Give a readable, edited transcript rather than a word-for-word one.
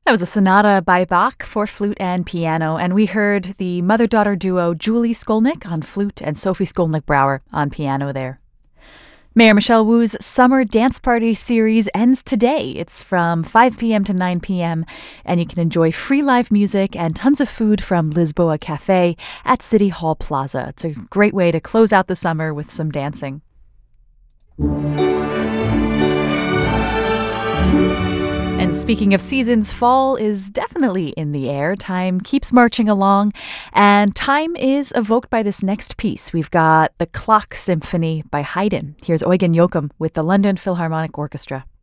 That was a sonata by Bach for flute and piano, and we heard the mother-daughter duo Julie Skolnick on flute and Sophie Skolnick-Brower on piano there. Mayor Michelle Wu's Summer Dance Party series ends today. It's from 5 p.m. to 9 p.m., and you can enjoy free live music and tons of food from Lisboa Cafe at City Hall Plaza. It's a great way to close out the summer with some dancing. And speaking of seasons, fall is definitely in the air. Time keeps marching along, and time is evoked by this next piece. We've got The Clock Symphony by Haydn. Here's Eugen Joachim with the London Philharmonic Orchestra.